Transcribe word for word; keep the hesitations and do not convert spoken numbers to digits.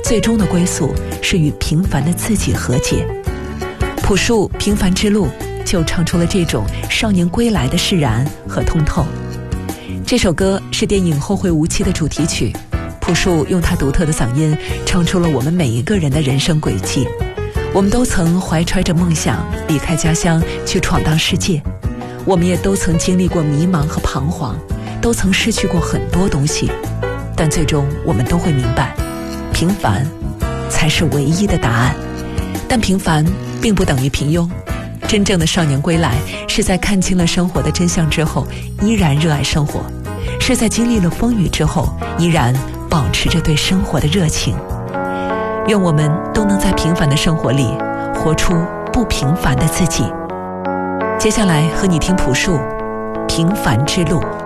最终的归宿是与平凡的自己和解。朴树《平凡之路》就唱出了这种少年归来的释然和通透。这首歌是电影《后会无期》的主题曲，朴树用他独特的嗓音唱出了我们每一个人的人生轨迹。我们都曾怀揣着梦想离开家乡去闯荡世界，我们也都曾经历过迷茫和彷徨，都曾失去过很多东西，但最终我们都会明白，平凡才是唯一的答案。但平凡并不等于平庸，真正的少年归来是在看清了生活的真相之后依然热爱生活，是在经历了风雨之后依然保持着对生活的热情。愿我们都能在平凡的生活里活出不平凡的自己。接下来和你听朴树《平凡之路》。